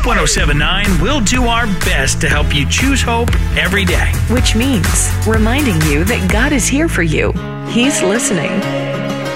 Hope 1079 will do our best to help you choose hope every day. Which means reminding you that God is here for you. He's listening.